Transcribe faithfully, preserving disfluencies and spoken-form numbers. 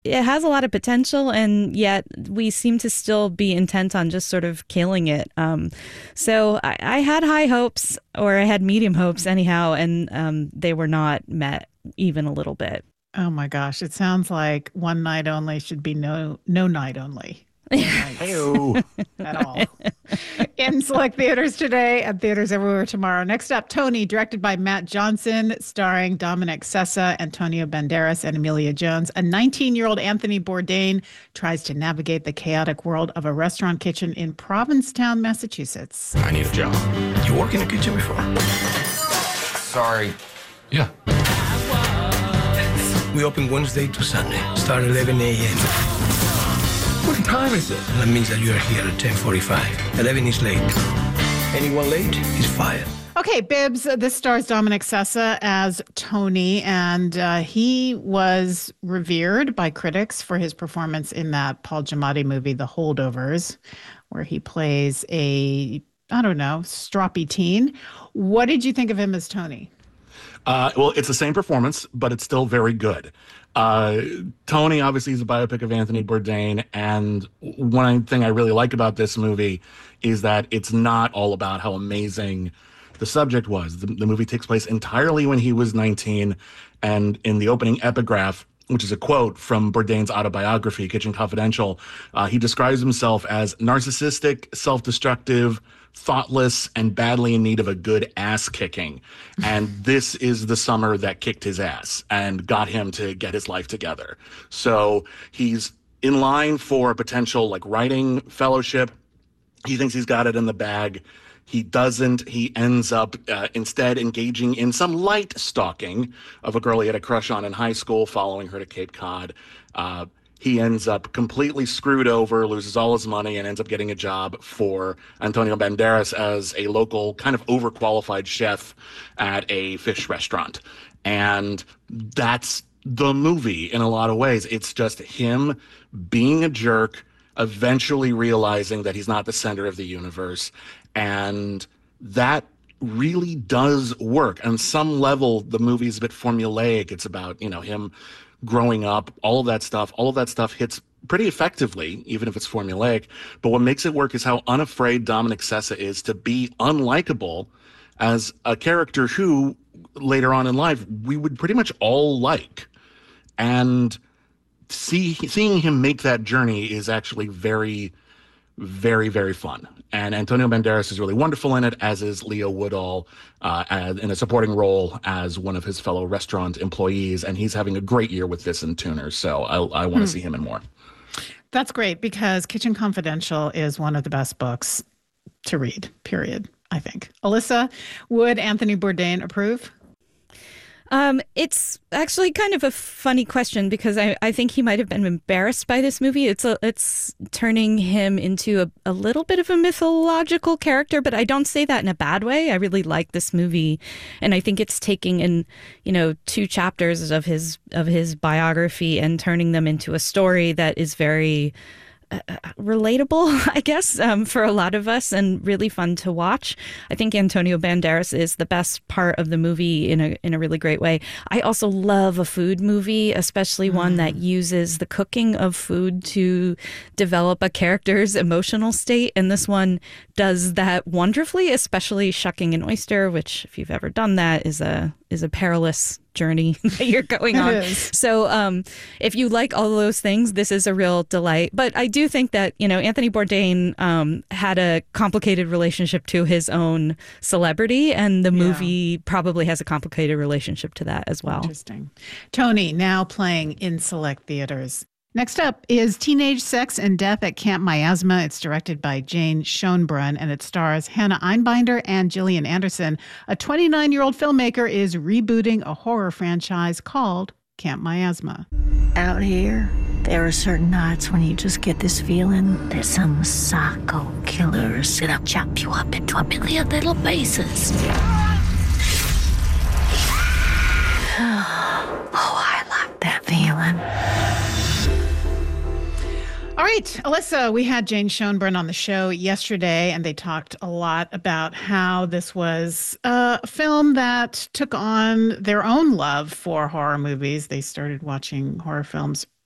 it has a lot of potential, and yet we seem to still be intent on just sort of killing it. Um, so I, I had high hopes, or I had medium hopes anyhow, and um, they were not met even a little bit. Oh my gosh, it sounds like one night only should be no no night only. No nights Heyo. at all. In select theaters today and theaters everywhere tomorrow. Next up, Tony, directed by Matt Johnson, starring Dominic Sessa, Antonio Banderas, and Emilia Jones. A nineteen-year-old Anthony Bourdain tries to navigate the chaotic world of a restaurant kitchen in Provincetown, Massachusetts. I need a job. You work in a kitchen before? Sorry. Yeah. We open Wednesday to Sunday. Start eleven a.m. What time is it? That means that you are here at ten forty-five. eleven is late. Anyone late is fired. Okay, Bibbs, uh, this stars Dominic Sessa as Tony, and uh, he was revered by critics for his performance in that Paul Giamatti movie, The Holdovers, where he plays a, I don't know, stroppy teen. What did you think of him as Tony? Uh, well, it's the same performance, but it's still very good. Uh, Tony obviously is a biopic of Anthony Bourdain, and one thing I really like about this movie is that it's not all about how amazing the subject was. The, the movie takes place entirely when he was nineteen, and in the opening epigraph, which is a quote from Bourdain's autobiography, Kitchen Confidential, uh, he describes himself as narcissistic, self-destructive, thoughtless, and badly in need of a good ass kicking. And this is the summer that kicked his ass and got him to get his life together. So he's in line for a potential like writing fellowship. He thinks he's got it in the bag. He doesn't. He ends up uh, instead engaging in some light stalking of a girl he had a crush on in high school, following her to Cape Cod. Uh, he ends up completely screwed over, loses all his money, and ends up getting a job for Antonio Banderas as a local kind of overqualified chef at a fish restaurant. And that's the movie in a lot of ways. It's just him being a jerk, eventually realizing that he's not the center of the universe. And that really does work. On some level, the movie is a bit formulaic. It's about, you know, him growing up, all of that stuff. All of that stuff hits pretty effectively, even if it's formulaic. But what makes it work is how unafraid Dominic Sessa is to be unlikable as a character who, later on in life, we would pretty much all like. And see, seeing him make that journey is actually very, very, very fun. And Antonio Banderas is really wonderful in it, as is Leo Woodall, uh, as, in a supporting role as one of his fellow restaurant employees. And he's having a great year with this in Tuners. So I, I want to hmm. see him in more. That's great, because Kitchen Confidential is one of the best books to read, period, I think. Alyssa, would Anthony Bourdain approve? Um, it's actually kind of a funny question, because I, I think he might have been embarrassed by this movie. It's a, it's turning him into a, a little bit of a mythological character, but I don't say that in a bad way. I really like this movie, and I think it's taking in, you know, two chapters of his of his biography and turning them into a story that is very Uh, relatable, I guess, um, for a lot of us, and really fun to watch. I think Antonio Banderas is the best part of the movie in a in a really great way. I also love a food movie, especially mm. one that uses the cooking of food to develop a character's emotional state, and this one does that wonderfully, especially shucking an oyster, which, if you've ever done that, is a is a perilous journey that you're going on. So um, if you like all those things, this is a real delight. But I do think that, you know, Anthony Bourdain um, had a complicated relationship to his own celebrity, and the movie yeah. probably has a complicated relationship to that as well. Interesting. Tony, now playing in select theaters. Next up is Teenage Sex and Death at Camp Miasma. It's directed by Jane Schoenbrunn, and it stars Hannah Einbinder and Gillian Anderson. A twenty-nine-year-old filmmaker is rebooting a horror franchise called Camp Miasma. Out here, there are certain nights when you just get this feeling that some psycho killer is gonna chop you up into a million little pieces. Oh, I like that feeling. All right, Alyssa, we had Jane Schoenbrunn on the show yesterday, and they talked a lot about how this was a film that took on their own love for horror movies. They started watching horror films